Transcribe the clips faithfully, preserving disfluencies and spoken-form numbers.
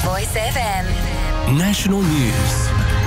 Voice F M. National News.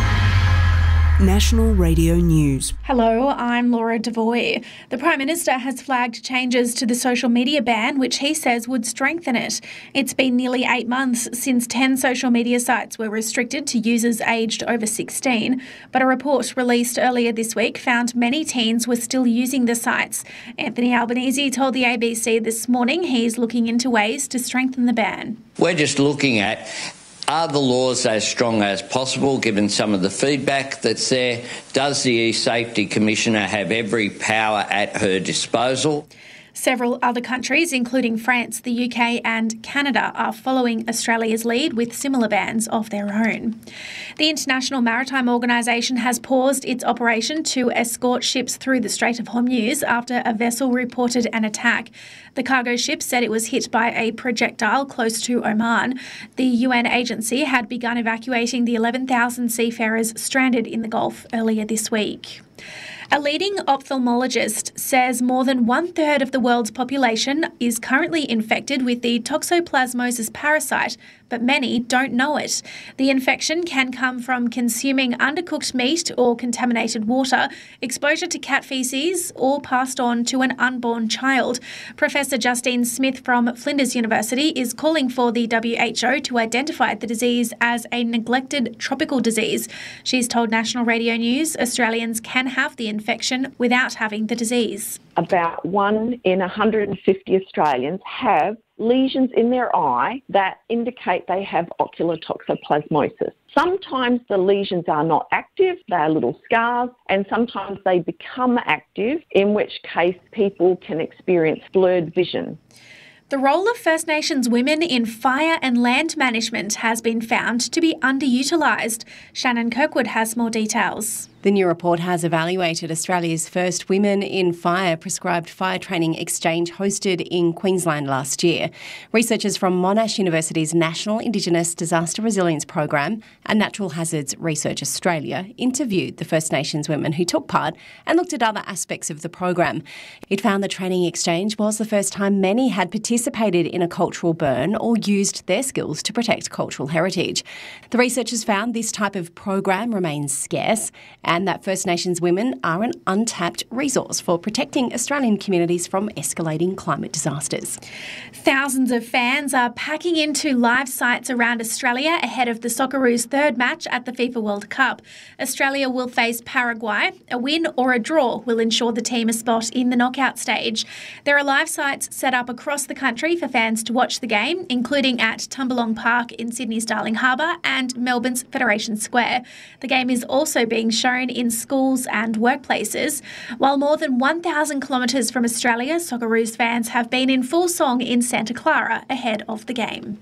National Radio News. Hello, I'm Laura Devoy. The Prime Minister has flagged changes to the social media ban, which he says would strengthen it. It's been nearly eight months since ten social media sites were restricted to users aged over sixteen, but a report released earlier this week found many teens were still using the sites. Anthony Albanese told the A B C this morning he's looking into ways to strengthen the ban. We're just looking at, are the laws as strong as possible, given some of the feedback that's there? Does the E-Safety Commissioner have every power at her disposal? Several other countries, including France, the U K and Canada, are following Australia's lead with similar bans of their own. The International Maritime Organisation has paused its operation to escort ships through the Strait of Hormuz after a vessel reported an attack. The cargo ship said it was hit by a projectile close to Oman. The U N agency had begun evacuating the eleven thousand seafarers stranded in the Gulf earlier this week. A leading ophthalmologist says more than one-third of the world's population is currently infected with the toxoplasmosis parasite, but many don't know it. The infection can come from consuming undercooked meat or contaminated water, exposure to cat faeces, or passed on to an unborn child. Professor Justine Smith from Flinders University is calling for the W H O to identify the disease as a neglected tropical disease. She's told National Radio News Australians can have the infection without having the disease. About one in one hundred fifty Australians have lesions in their eye that indicate they have ocular toxoplasmosis. Sometimes the lesions are not active, they are little scars, and sometimes they become active, in which case people can experience blurred vision. The role of First Nations women in fire and land management has been found to be underutilised. Shannon Kirkwood has more details. The new report has evaluated Australia's first Women in Fire prescribed fire training exchange hosted in Queensland last year. Researchers from Monash University's National Indigenous Disaster Resilience Program and Natural Hazards Research Australia interviewed the First Nations women who took part and looked at other aspects of the program. It found the training exchange was the first time many had participated in a cultural burn or used their skills to protect cultural heritage. The researchers found this type of program remains scarce, and that First Nations women are an untapped resource for protecting Australian communities from escalating climate disasters. Thousands of fans are packing into live sites around Australia ahead of the Socceroos' third match at the FIFA World Cup. Australia will face Paraguay. A win or a draw will ensure the team a spot in the knockout stage. There are live sites set up across the country for fans to watch the game, including at Tumbalong Park in Sydney's Darling Harbour and Melbourne's Federation Square. The game is also being shown in schools and workplaces. While more than one thousand kilometres from Australia, Socceroos fans have been in full song in Santa Clara ahead of the game.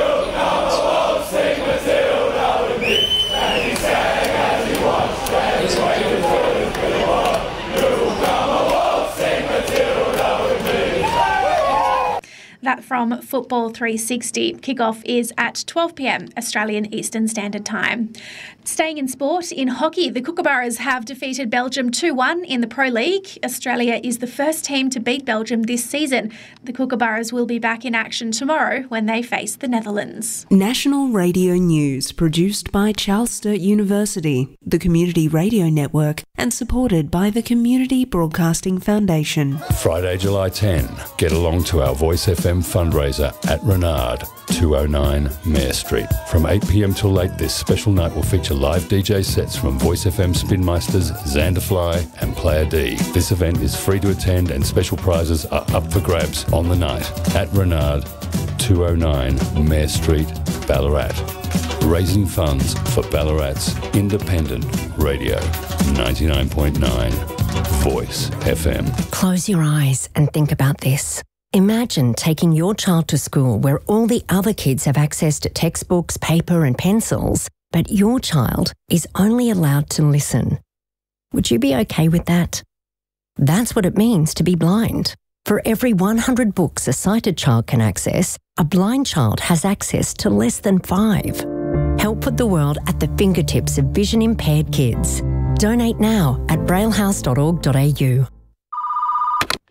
That from Football three sixty. Kickoff is at twelve p m Australian Eastern Standard Time. Staying in sport, in hockey, the Kookaburras have defeated Belgium two one in the Pro League. Australia is the first team to beat Belgium this season. The Kookaburras will be back in action tomorrow when they face the Netherlands. National Radio News, produced by Charles Sturt University, the Community Radio Network, and supported by the Community Broadcasting Foundation. Friday, July tenth, get along to our Voice F M fundraiser at Renard, two oh nine Mayor Street. From eight p m till eight, this special night will feature live D J sets from Voice F M Spinmeisters, Xanderfly and Player D. This event is free to attend and special prizes are up for grabs on the night at Renard, two oh nine Mayor Street, Ballarat. Raising funds for Ballarat's independent radio, ninety-nine point nine Voice F M. Close your eyes and think about this. Imagine taking your child to school where all the other kids have access to textbooks, paper and pencils, but your child is only allowed to listen. Would you be okay with that? That's what it means to be blind. For every one hundred books a sighted child can access, a blind child has access to less than five. Help put the world at the fingertips of vision-impaired kids. Donate now at braillehouse dot org dot a u.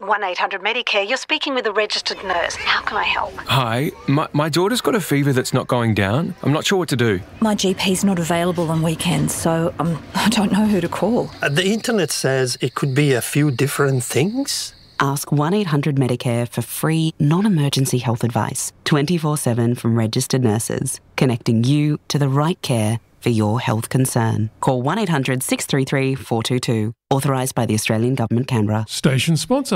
one eight hundred Medicare. You're speaking with a registered nurse. How can I help? Hi, my, my daughter's got a fever that's not going down. I'm not sure what to do. My G P's not available on weekends, so um, I don't know who to call. Uh, the internet says it could be a few different things. Ask one eight hundred Medicare for free, non-emergency health advice, twenty-four seven from registered nurses, connecting you to the right care for your health concern. Call one eight hundred six three three four two two. Authorised by the Australian Government, Canberra. Station sponsor.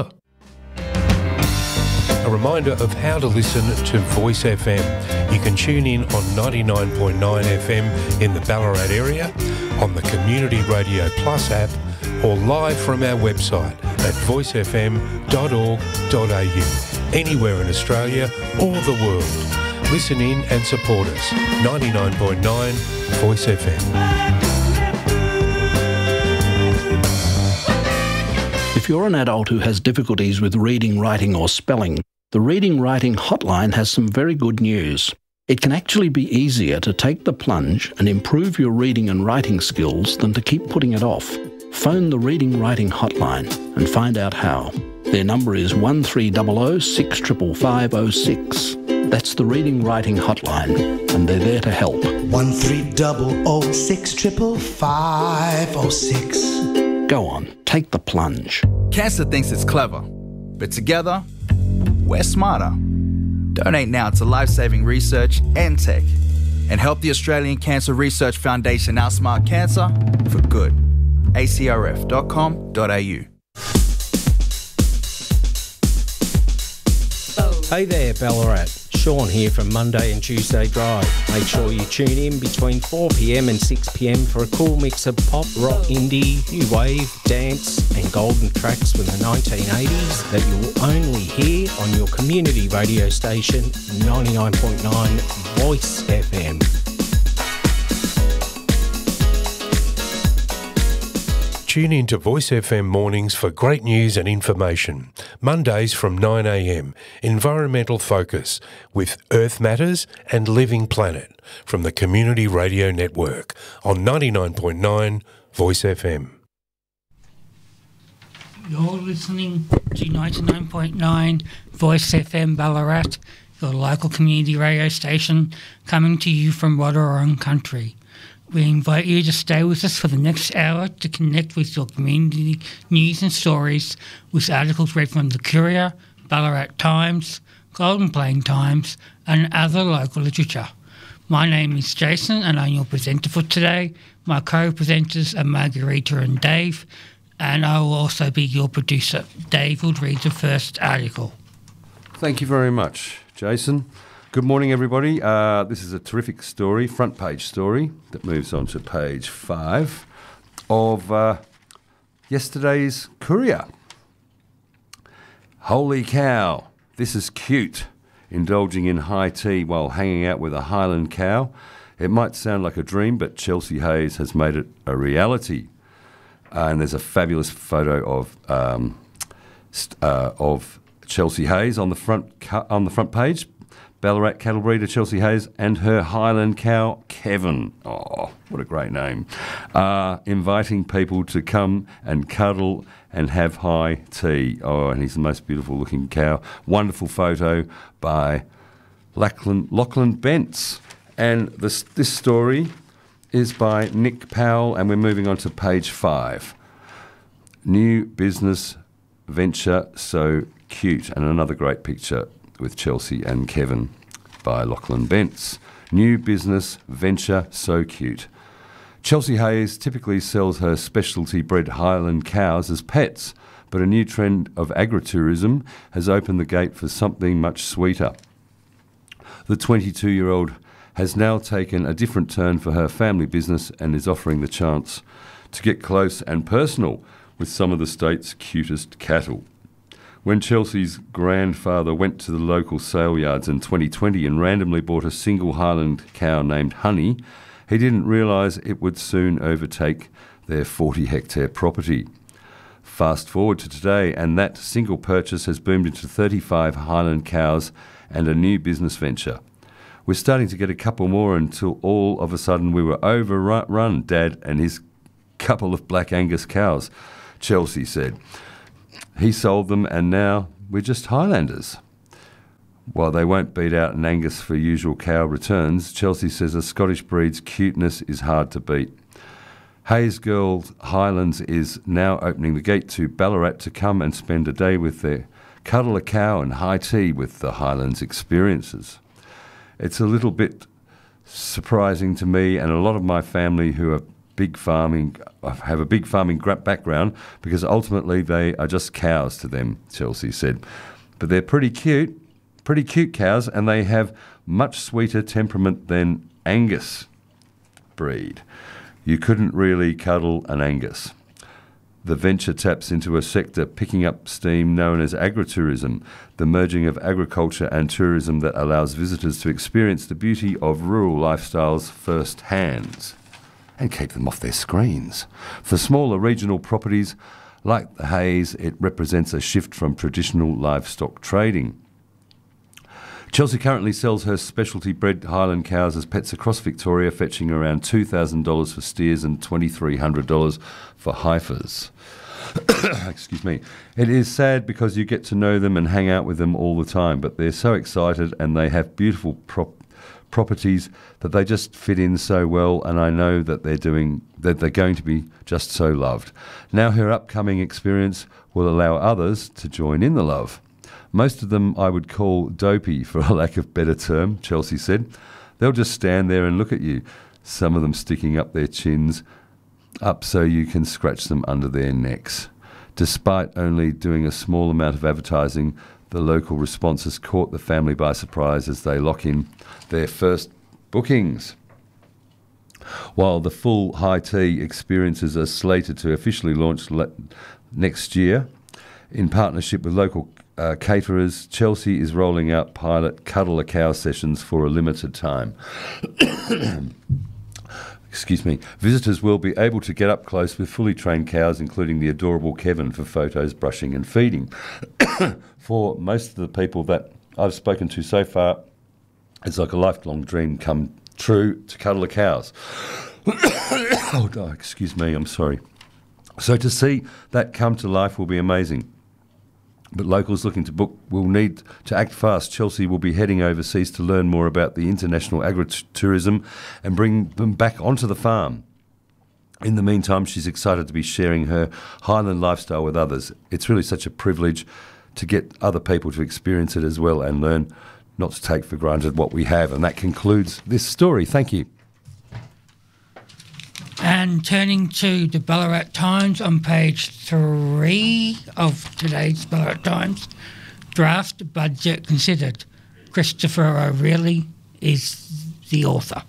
A reminder of how to listen to Voice F M. You can tune in on ninety-nine point nine F M in the Ballarat area, on the Community Radio Plus app, or live from our website at voice f m dot org dot a u. Anywhere in Australia or the world. Listen in and support us. ninety-nine point nine Voice F M. If you're an adult who has difficulties with reading, writing or spelling, the Reading Writing Hotline has some very good news. It can actually be easier to take the plunge and improve your reading and writing skills than to keep putting it off. Phone the Reading Writing Hotline and find out how. Their number is one three zero zero six five five zero six. That's the Reading Writing Hotline, and they're there to help. one three zero zero six five five zero six. Go on, take the plunge. Cancer thinks it's clever, but together, we're smarter. Donate now to life-saving research and tech, and help the Australian Cancer Research Foundation outsmart cancer for good. a c r f dot com dot a u. Hey there, Ballarat. Sean here from Monday and Tuesday Drive. Make sure you tune in between four p m and six p m for a cool mix of pop, rock, indie, new wave, dance and golden tracks from the nineteen eighties that you'll only hear on your community radio station ninety-nine point nine Voice F M. Tune in to Voice F M mornings for great news and information. Mondays from nine a m, Environmental Focus with Earth Matters and Living Planet from the Community Radio Network on ninety-nine point nine Voice F M. You're listening to ninety-nine point nine Voice F M Ballarat, your local community radio station coming to you from Wadawurrung Country. We invite you to stay with us for the next hour to connect with your community news and stories with articles read from the Courier, Ballarat Times, Golden Plain Times and other local literature. My name is Jason and I'm your presenter for today. My co-presenters are Margarita and Dave, and I will also be your producer. Dave will read the first article. Thank you very much, Jason. Good morning, everybody. Uh, this is a terrific story, front page story, that moves on to page five of uh, yesterday's Courier. Holy cow, this is cute. Indulging in high tea while hanging out with a Highland cow. It might sound like a dream, but Chelsea Hayes has made it a reality. Uh, and there's a fabulous photo of um, st- uh, of Chelsea Hayes on the front cu- on the front page. Ballarat cattle breeder Chelsea Hayes and her Highland cow, Kevin. Oh, what a great name. Uh, inviting people to come and cuddle and have high tea. Oh, and he's the most beautiful looking cow. Wonderful photo by Lachlan, Lachlan Bentz. And this, this story is by Nick Powell, and we're moving on to page five. New business venture so cute. And another great picture with Chelsea and Kevin by Lachlan Bentz. New business venture so cute. Chelsea Hayes typically sells her specialty bred Highland cows as pets, but a new trend of agritourism has opened the gate for something much sweeter. The twenty-two-year-old has now taken a different turn for her family business and is offering the chance to get close and personal with some of the state's cutest cattle. When Chelsea's grandfather went to the local sale yards in twenty twenty and randomly bought a single Highland cow named Honey, he didn't realise it would soon overtake their forty-hectare property. Fast forward to today, and that single purchase has boomed into thirty-five Highland cows and a new business venture. We're starting to get a couple more until all of a sudden we were overrun, Dad and his couple of Black Angus cows, Chelsea said. He sold them, and now we're just Highlanders. While they won't beat out an Angus for usual cow returns, Chelsea says a Scottish breed's cuteness is hard to beat. Hayes Girls Highlands is now opening the gate to Ballarat to come and spend a day with their cuddle a cow and high tea with the Highlands experiences. It's a little bit surprising to me and a lot of my family who are big farming, have a big farming background, because ultimately they are just cows to them, Chelsea said. But they're pretty cute, pretty cute cows, and they have much sweeter temperament than Angus breed. You couldn't really cuddle an Angus. The venture taps into a sector picking up steam known as agritourism, the merging of agriculture and tourism that allows visitors to experience the beauty of rural lifestyles firsthand and keep them off their screens. For smaller regional properties like the Hayes, it represents a shift from traditional livestock trading. Chelsea currently sells her specialty bred Highland cows as pets across Victoria, fetching around two thousand dollars for steers and two thousand three hundred dollars for heifers. Excuse me. It is sad because you get to know them and hang out with them all the time, but they're so excited and they have beautiful prop- properties that they just fit in so well, and I know that they're doing that they're going to be just so loved. Now her upcoming experience will allow others to join in the love. Most of them I would call dopey, for a lack of better term, Chelsea said. They'll just stand there and look at you, some of them sticking up their chins up so you can scratch them under their necks. Despite only doing a small amount of advertising, the local responses caught the family by surprise as they lock in their first bookings. While the full high tea experiences are slated to officially launch le- next year, in partnership with local uh, caterers, Chelsea is rolling out pilot Cuddle a Cow sessions for a limited time. Excuse me. Visitors will be able to get up close with fully trained cows, including the adorable Kevin, for photos, brushing and feeding. For most of the people that I've spoken to so far, it's like a lifelong dream come true to cuddle the cows. Oh, oh, excuse me, I'm sorry. So to see that come to life will be amazing. But locals looking to book will need to act fast. Chelsea will be heading overseas to learn more about the international agritourism and bring them back onto the farm. In the meantime, she's excited to be sharing her Highland lifestyle with others. It's really such a privilege to get other people to experience it as well and learn not to take for granted what we have. And that concludes this story. Thank you. And turning to the Ballarat Times on page three of today's Ballarat Times, draft budget considered. Christopher O'Reilly is the author.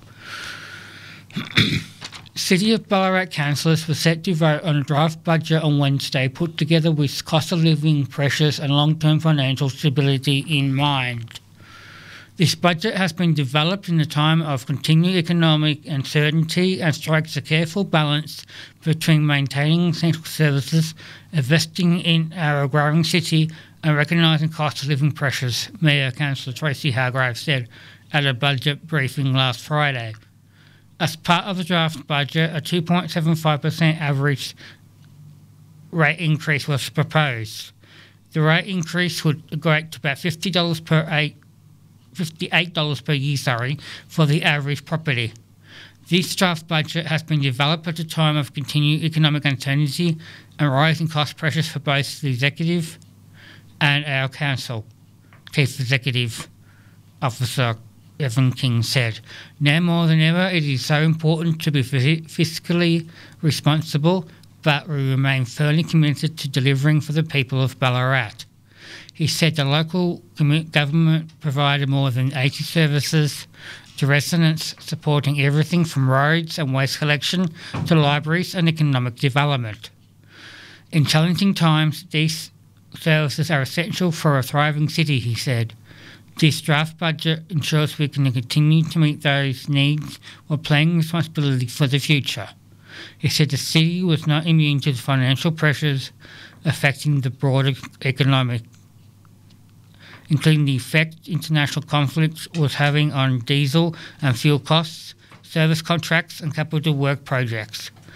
City of Ballarat councillors were set to vote on a draft budget on Wednesday, put together with cost of living pressures and long-term financial stability in mind. This budget has been developed in a time of continued economic uncertainty and strikes a careful balance between maintaining essential services, investing in our growing city and recognising cost of living pressures, Mayor Councillor Tracy Hargrave said at a budget briefing last Friday. As part of the draft budget, a two point seven five percent average rate increase was proposed. The rate increase would equate to about fifty dollars per eight fifty-eight dollars per year, sorry, for the average property. This draft budget has been developed at a time of continued economic uncertainty and rising cost pressures for both the executive and our council, Chief Executive Officer Evan King said. Now more than ever, it is so important to be fiscally responsible, but we remain firmly committed to delivering for the people of Ballarat. He said the local government provided more than eighty services to residents, supporting everything from roads and waste collection to libraries and economic development. In challenging times, these services are essential for a thriving city, he said. This draft budget ensures we can continue to meet those needs while playing responsibility for the future. He said the city was not immune to the financial pressures affecting the broader economic, including the effect international conflicts was having on diesel and fuel costs, service contracts and capital work projects.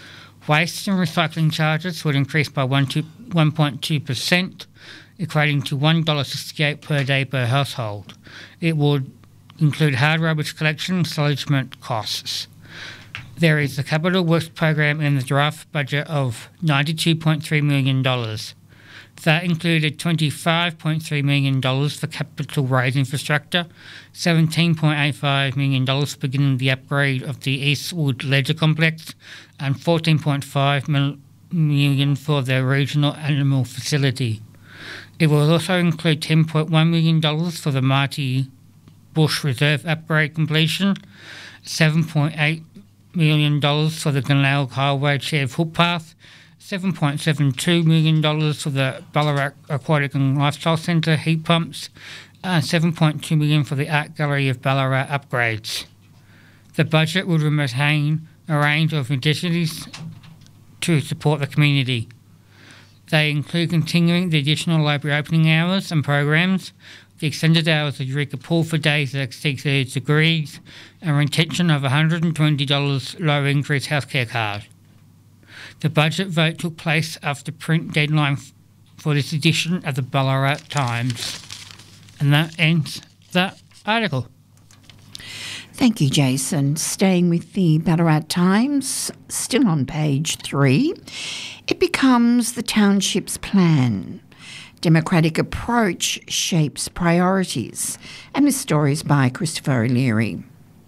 Waste and recycling charges would increase by one point two percent, equating to one dollar sixty-eight per day per household. It would include hard rubbish collection and salvagement costs. There is a capital works program in the draft budget of ninety-two point three million dollars. That included twenty-five point three million dollars for capital road infrastructure, seventeen point eight five million dollars for beginning the upgrade of the Eastwood Leisure Complex, and fourteen point five million dollars for the regional animal facility. It will also include ten point one million dollars for the Marty Bush Reserve upgrade completion, seven point eight million dollars for the Glenelg Highway shared footpath, seven point seven two million dollars for the Ballarat Aquatic and Lifestyle Centre heat pumps, and seven point two million dollars for the Art Gallery of Ballarat upgrades. The budget would retain a range of initiatives to support the community. They include continuing the additional library opening hours and programs, the extended hours of Eureka Pool for days that exceed thirty degrees, and retention of one hundred twenty dollars low increase healthcare card. The budget vote took place after print deadline for this edition of the Ballarat Times. And that ends that article. Thank you, Jason. Staying with the Ballarat Times, still on page three, it becomes the township's plan. Democratic approach shapes priorities. And this story is by Christopher O'Leary.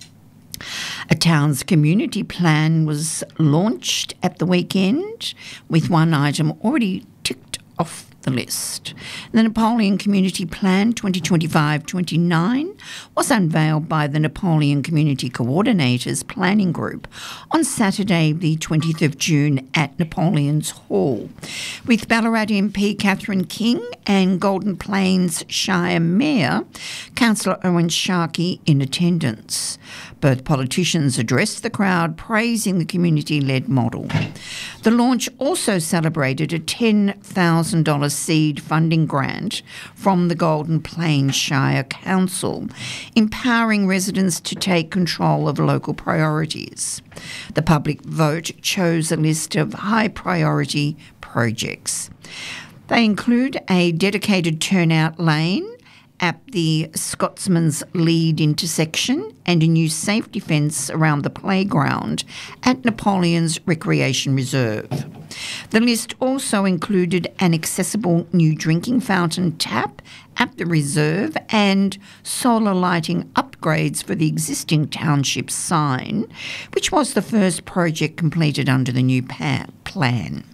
A town's community plan was launched at the weekend with one item already ticked off the list. The Napoleon Community Plan twenty twenty-five twenty-nine was unveiled by the Napoleon Community Coordinators Planning Group on Saturday the twentieth of June at Napoleon's Hall, with Ballarat M P Catherine King and Golden Plains Shire Mayor Councillor Owen Sharkey in attendance. Both politicians addressed the crowd praising the community-led model. The launch also celebrated a ten thousand dollars seed funding grant from the Golden Plains Shire Council, empowering residents to take control of local priorities. The public vote chose a list of high-priority projects. They include a dedicated turnout lane at the Scotsman's Lead intersection and a new safety fence around the playground at Napoleon's Recreation Reserve. The list also included an accessible new drinking fountain tap at the reserve and solar lighting upgrades for the existing township sign, which was the first project completed under the new plan.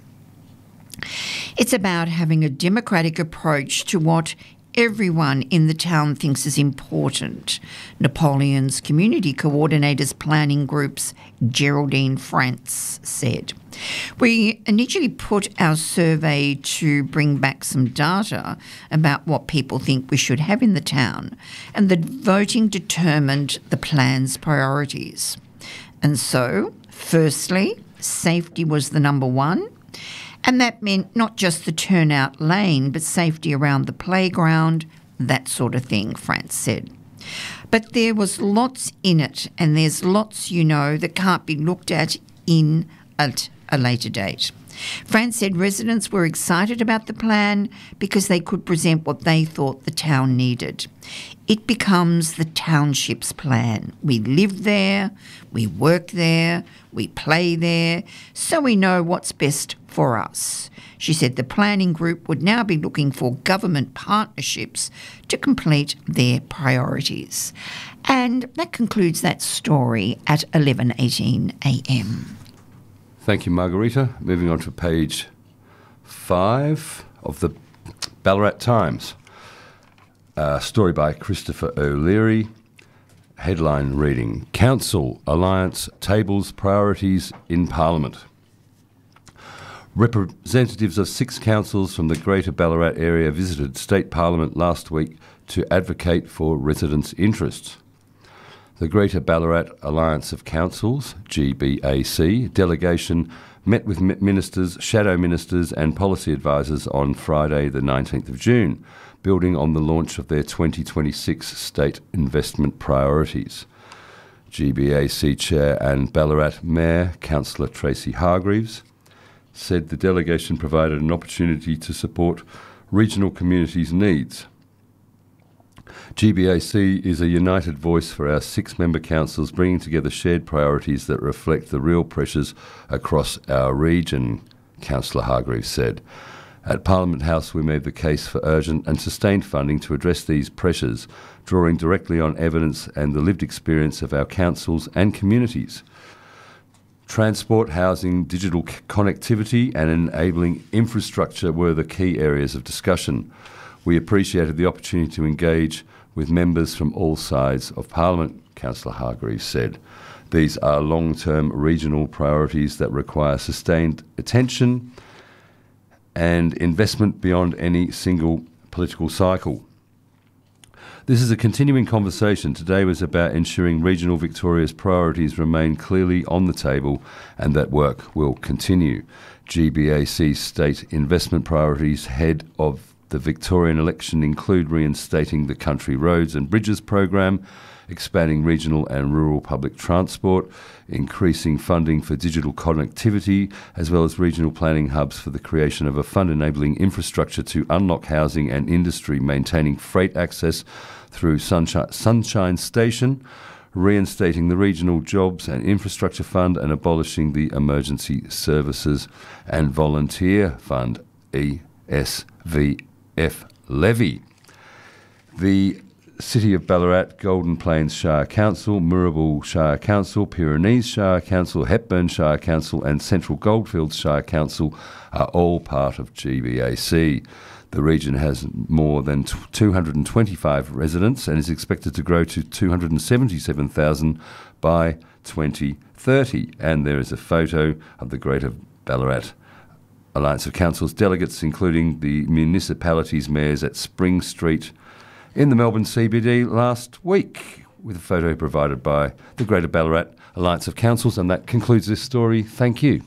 It's about having a democratic approach to what everyone in the town thinks is important, Napoleon's Community Coordinators Planning Group's Geraldine France said. We initially put our survey to bring back some data about what people think we should have in the town, and the voting determined the plan's priorities. And so, firstly, safety was the number one. And that meant not just the turnout lane, but safety around the playground, that sort of thing, France said. But there was lots in it, and there's lots, you know, that can't be looked at in at a later date. France said residents were excited about the plan because they could present what they thought the town needed. It becomes the township's plan. We live there, we work there, we play there, so we know what's best for us. She said the planning group would now be looking for government partnerships to complete their priorities. And that concludes that story at eleven eighteen a m. Thank you, Margarita. Moving on to page five of the Ballarat Times. A story by Christopher O'Leary. Headline reading, Council Alliance tables priorities in Parliament. Representatives of six councils from the Greater Ballarat area visited State Parliament last week to advocate for residents' interests. The Greater Ballarat Alliance of Councils, G B A C, delegation met with ministers, shadow ministers and policy advisors on Friday the nineteenth of June, building on the launch of their twenty twenty-six state investment priorities. G B A C Chair and Ballarat Mayor, Councillor Tracy Hargreaves, said the delegation provided an opportunity to support regional communities' needs. G B A C is a united voice for our six-member councils, bringing together shared priorities that reflect the real pressures across our region, Councillor Hargreaves said. At Parliament House, we made the case for urgent and sustained funding to address these pressures, drawing directly on evidence and the lived experience of our councils and communities. Transport, housing, digital connectivity and enabling infrastructure were the key areas of discussion. We appreciated the opportunity to engage with members from all sides of Parliament, Councillor Hargreaves said. These are long-term regional priorities that require sustained attention and investment beyond any single political cycle. This is a continuing conversation. Today was about ensuring regional Victoria's priorities remain clearly on the table and that work will continue. G B A C state investment priorities head of the Victorian election include reinstating the Country Roads and Bridges program, expanding regional and rural public transport, increasing funding for digital connectivity, as well as regional planning hubs for the creation of a fund-enabling infrastructure to unlock housing and industry, maintaining freight access through Sunshine, Sunshine Station, reinstating the Regional Jobs and Infrastructure Fund and abolishing the Emergency Services and Volunteer Fund, E S V F levy. The City of Ballarat, Golden Plains Shire Council, Moorabool Shire Council, Pyrenees Shire Council, Hepburn Shire Council and Central Goldfields Shire Council are all part of G B A C. The region has more than two hundred twenty-five residents and is expected to grow to two hundred seventy-seven thousand by twenty thirty. And there is a photo of the Greater Ballarat Alliance of Councils delegates, including the municipalities' mayors at Spring Street in the Melbourne C B D last week, with a photo provided by the Greater Ballarat Alliance of Councils. And that concludes this story. Thank you.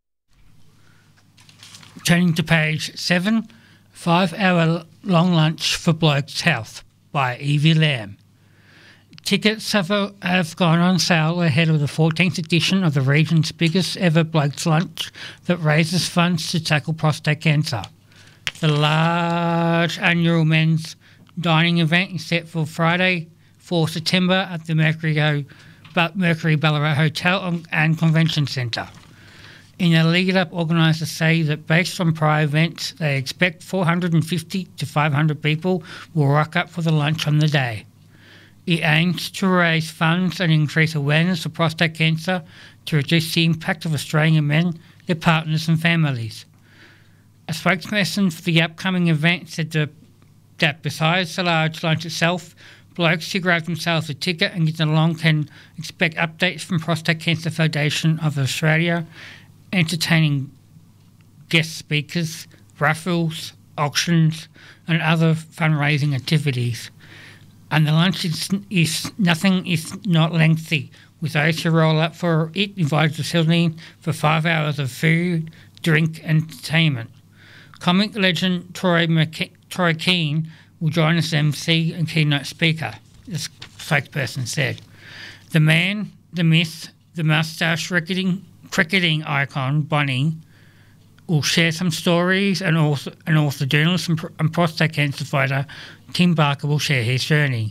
Turning to page seven, five-hour long lunch for Blokes Health by Evie Lamb. Tickets have, uh, have gone on sale ahead of the fourteenth edition of the region's biggest ever Blokes Lunch that raises funds to tackle prostate cancer. The large annual men's dining event is set for Friday, the fourth of September at the Mercury, Mercury Ballarat Hotel and Convention Centre. In a lead-up, organisers say that based on prior events, they expect four hundred fifty to five hundred people will rock up for the lunch on the day. It aims to raise funds and increase awareness of prostate cancer to reduce the impact of Australian men, their partners and families. A spokesperson for the upcoming event said that, that besides the large lunch itself, blokes who grab themselves a ticket and get along can expect updates from Prostate Cancer Foundation of Australia, entertaining guest speakers, raffles, auctions and other fundraising activities. And the lunch is, is nothing is not lengthy, with those who roll up for it invited to settle in for five hours of food, drink and entertainment. Comic legend Troy, McKe- Troy Keane will join as M C and keynote speaker, the spokesperson said. The man, the myth, the moustache cricketing, cricketing icon, Bonnie, will share some stories, and also, and also journalist and, and prostate cancer fighter Tim Barker will share his journey.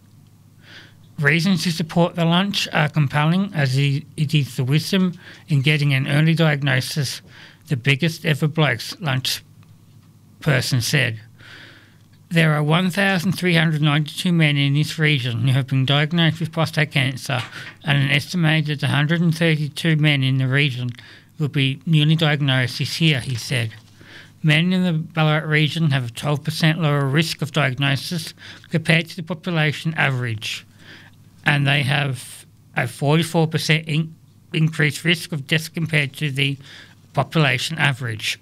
Reasons to support the lunch are compelling, as it is the wisdom in getting an early diagnosis, the biggest ever Blokes Lunch person said. There are one thousand three hundred ninety-two men in this region who have been diagnosed with prostate cancer, and an estimated one hundred thirty-two men in the region will be newly diagnosed this year, he said. Men in the Ballarat region have a twelve percent lower risk of diagnosis compared to the population average, and they have a forty-four percent in- increased risk of death compared to the population average.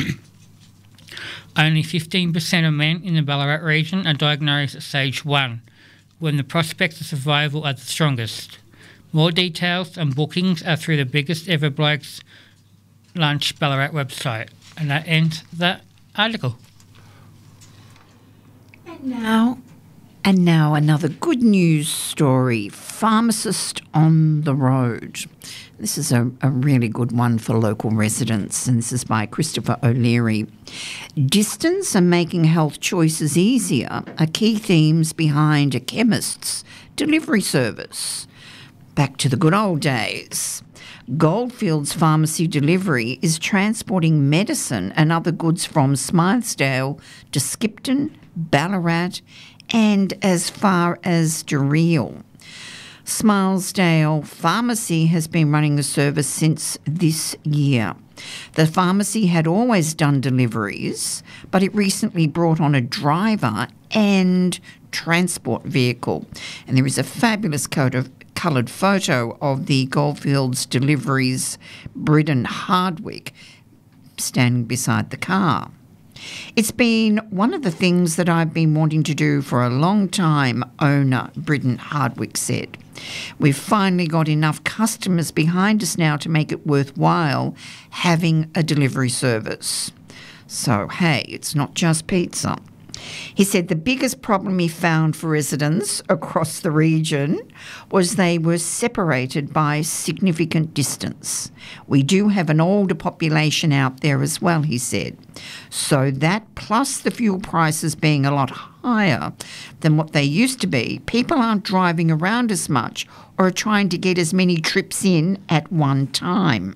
Only fifteen percent of men in the Ballarat region are diagnosed at stage one, when the prospects of survival are the strongest. More details and bookings are through the biggest ever Blokes Lunch Ballarat website. And that ends that article. And now, And now another good news story, pharmacist on the road. This is a, a really good one for local residents, and this is by Christopher O'Leary. Distance and making health choices easier are key themes behind a chemist's delivery service. Back to the good old days. Goldfields Pharmacy Delivery is transporting medicine and other goods from Smilesdale to Skipton, Ballarat, and as far as Dureil. Smilesdale Pharmacy has been running the service since this year. The pharmacy had always done deliveries, but it recently brought on a driver and transport vehicle. And there is a fabulous coat of coloured photo of the Goldfields Deliveries Bridden Hardwick standing beside the car. It's been one of the things that I've been wanting to do for a long time, owner Bridden Hardwick said. We've finally got enough customers behind us now to make it worthwhile having a delivery service. So, hey, it's not just pizza. He said the biggest problem he found for residents across the region was they were separated by significant distance. We do have an older population out there as well, he said. So that plus the fuel prices being a lot higher than what they used to be, people aren't driving around as much or are trying to get as many trips in at one time.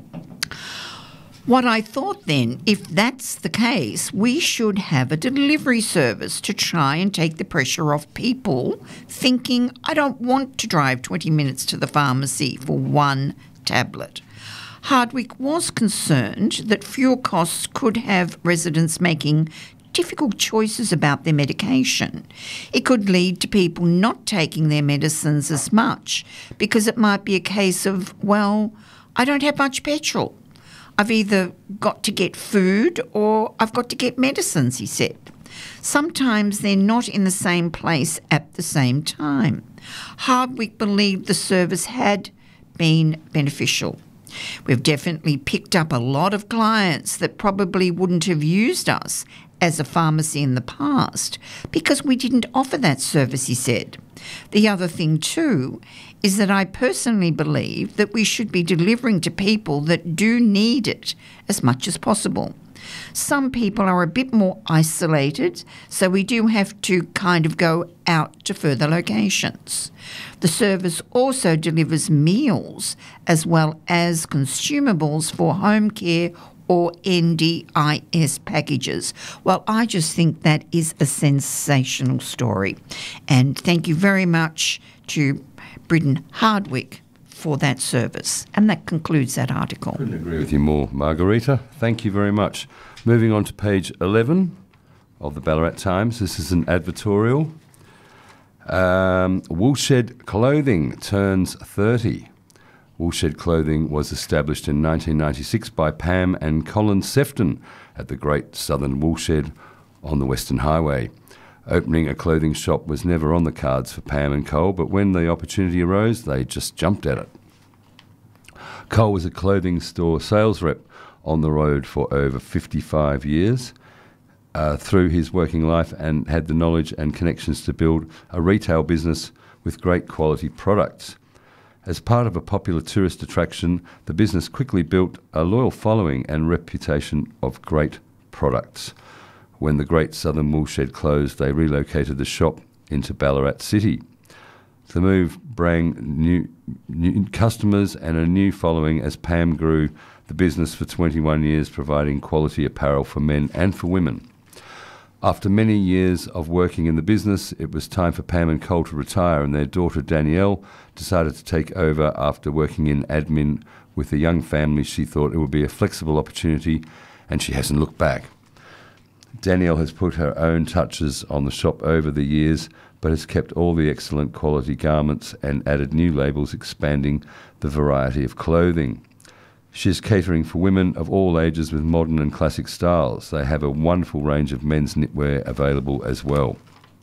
What I thought then, if that's the case, we should have a delivery service to try and take the pressure off people thinking, I don't want to drive twenty minutes to the pharmacy for one tablet. Hardwick was concerned that fuel costs could have residents making difficult choices about their medication. It could lead to people not taking their medicines as much because it might be a case of, well, I don't have much petrol. I've either got to get food or I've got to get medicines, he said. Sometimes they're not in the same place at the same time. Hardwick believed the service had been beneficial. We've definitely picked up a lot of clients that probably wouldn't have used us as a pharmacy in the past because we didn't offer that service, he said. The other thing too is that I personally believe that we should be delivering to people that do need it as much as possible. Some people are a bit more isolated, so we do have to kind of go out to further locations. The service also delivers meals as well as consumables for home care or N D I S packages. Well, I just think that is a sensational story. And thank you very much to Bridden Hardwick for that service. And that concludes that article. Couldn't agree with you more, Margarita. Thank you very much. Moving on to page eleven of the Ballarat Times. This is an advertorial. Um, Woolshed Clothing turns thirty. Woolshed Clothing was established in nineteen ninety-six by Pam and Colin Sefton at the Great Southern Woolshed on the Western Highway. Opening a clothing shop was never on the cards for Pam and Cole, but when the opportunity arose, they just jumped at it. Cole was a clothing store sales rep on the road for over fifty-five years uh, through his working life and had the knowledge and connections to build a retail business with great quality products. As part of a popular tourist attraction, the business quickly built a loyal following and reputation of great products. When the Great Southern Woolshed closed, they relocated the shop into Ballarat City. The move brought new, new customers and a new following as Pam grew the business for twenty-one years, providing quality apparel for men and for women. After many years of working in the business, it was time for Pam and Cole to retire, and their daughter Danielle decided to take over after working in admin with a young family. She thought it would be a flexible opportunity, and she hasn't looked back. Danielle has put her own touches on the shop over the years, but has kept all the excellent quality garments and added new labels, expanding the variety of clothing. She's catering for women of all ages with modern and classic styles. They have a wonderful range of men's knitwear available as well.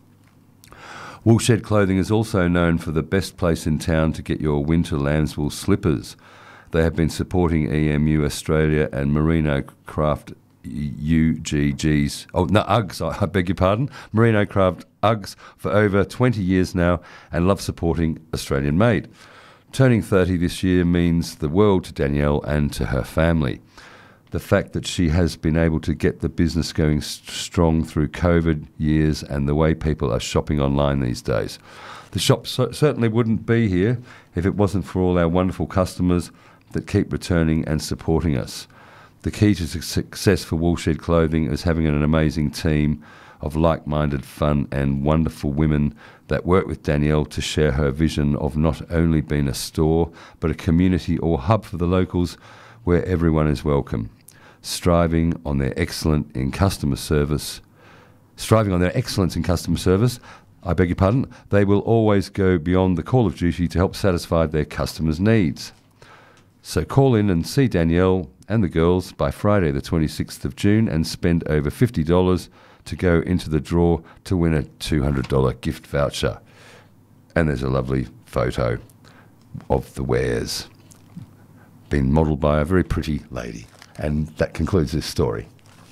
Woolshed Clothing is also known for the best place in town to get your winter lambswool slippers. They have been supporting E M U Australia and Merino Craft U G Gs, oh no, Uggs, I beg your pardon, Merino Craft Uggs for over twenty years now and love supporting Australian made. Turning thirty this year means the world to Danielle and to her family. The fact that she has been able to get the business going st- strong through COVID years and the way people are shopping online these days. The shop so- certainly wouldn't be here if it wasn't for all our wonderful customers that keep returning and supporting us. The key to success for Woolshed Clothing is having an amazing team of like-minded, fun and wonderful women that work with Danielle to share her vision of not only being a store, but a community or hub for the locals where everyone is welcome. Striving on their excellent in customer service, striving on their excellence in customer service, I beg your pardon, they will always go beyond the call of duty to help satisfy their customers' needs. So call in and see Danielle and the girls by Friday the twenty-sixth of June and spend over fifty dollars to go into the draw to win a two hundred dollars gift voucher. And there's a lovely photo of the wares being modelled by a very pretty lady. And that concludes this story.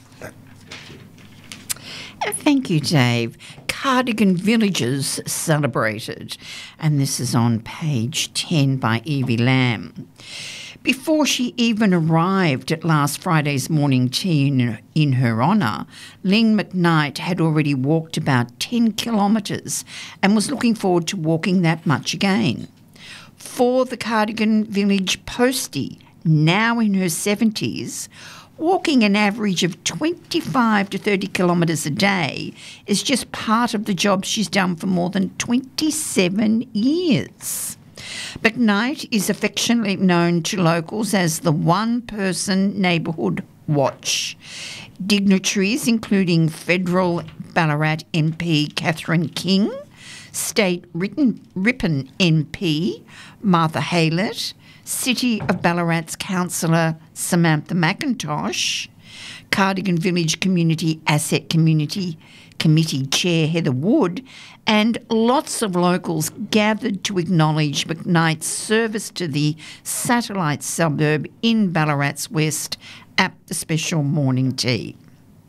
Thank you, Dave. Cardigan Villages celebrated, and this is on page ten by Evie Lamb. Before she even arrived at last Friday's morning tea in, in her honour, Ling McKnight had already walked about ten kilometres and was looking forward to walking that much again. For the Cardigan Village postie, now in her seventies, walking an average of twenty-five to thirty kilometres a day is just part of the job she's done for more than twenty-seven years. McKnight is affectionately known to locals as the one-person neighbourhood watch. Dignitaries including federal Ballarat M P Catherine King, State Ripon M P Martha Haylett, City of Ballarat's councillor Samantha McIntosh, Cardigan Village Community Asset Community Committee Chair Heather Wood, and lots of locals gathered to acknowledge McKnight's service to the satellite suburb in Ballarat's west at the special morning tea.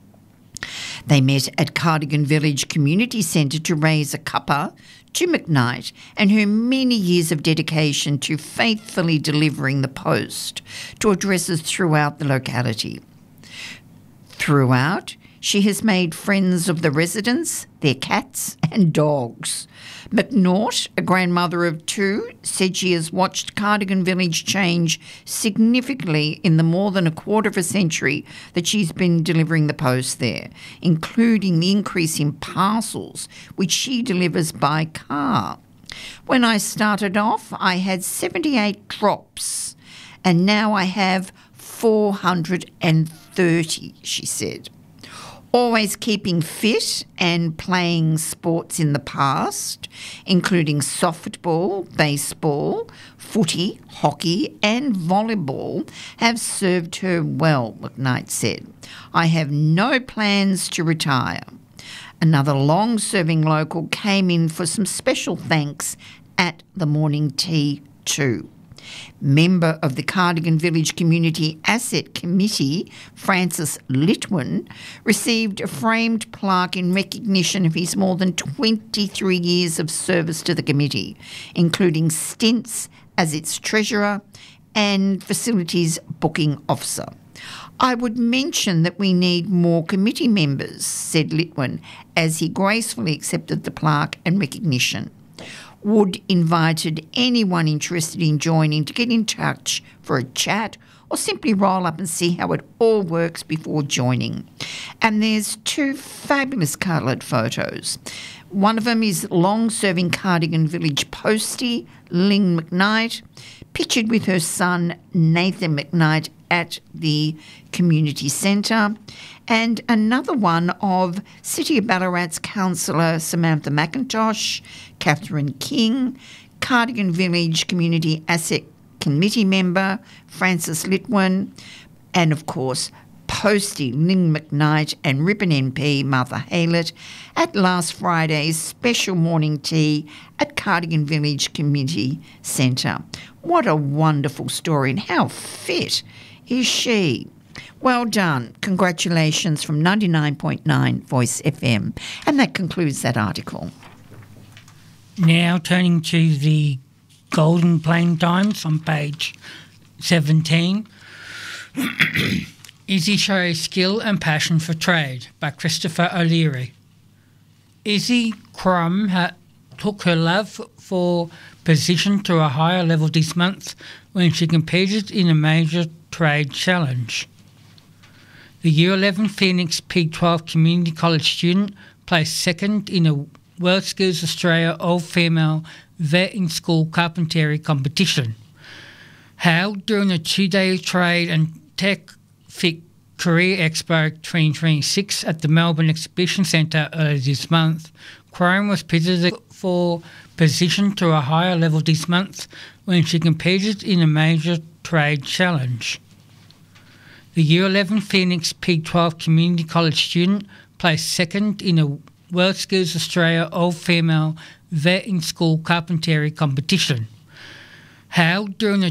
They met at Cardigan Village Community Centre to raise a cuppa to McKnight and her many years of dedication to faithfully delivering the post to addresses throughout the locality. Throughout, she has made friends of the residents, their cats and dogs. McNaught, a grandmother of two, said she has watched Cardigan Village change significantly in the more than a quarter of a century that she's been delivering the post there, including the increase in parcels, which she delivers by car. When I started off, I had seventy-eight drops, and now I have four hundred thirty, she said. Always keeping fit and playing sports in the past, including softball, baseball, footy, hockey and volleyball, have served her well, McKnight said. I have no plans to retire. Another long-serving local came in for some special thanks at the morning tea too. Member of the Cardigan Village Community Asset Committee, Francis Litwin, received a framed plaque in recognition of his more than twenty-three years of service to the committee, including stints as its treasurer and facilities booking officer. I would mention that we need more committee members, said Litwin, as he gracefully accepted the plaque and recognition. Wood invited anyone interested in joining to get in touch for a chat or simply roll up and see how it all works before joining. And there's two fabulous coloured photos. One of them is long-serving Cardigan Village postie, Ling McKnight, pictured with her son Nathan McKnight at the community centre, and another one of City of Ballarat's councillor Samantha McIntosh, Catherine King, Cardigan Village Community Asset Committee member Francis Litwin, and of course postie Ling McKnight and Ripon M P Martha Haylett at last Friday's special morning tea at Cardigan Village Community Centre. What a wonderful story, and how fit is she? Well done. Congratulations from ninety-nine point nine Voice F M. And that concludes that article. Now turning to the Golden Plain Times on page seventeen. Izzy shows skill and passion for trade by Christopher O'Leary. Izzy Crum ha- took her love for position to a higher level this month when she competed in a major trade challenge. The Year eleven Phoenix P twelve Community College student placed second in a World Skills Australia all-female vet in school carpentry competition. Held during the two-day trade and tech Fit Career Expo twenty twenty-six at the Melbourne Exhibition Centre earlier this month, Crone was pitted for position to a higher level this month when she competed in a major trade challenge. The Year eleven Phoenix P twelve Community College student placed second in a World Skills Australia all-female vet in school carpentry competition. Held during the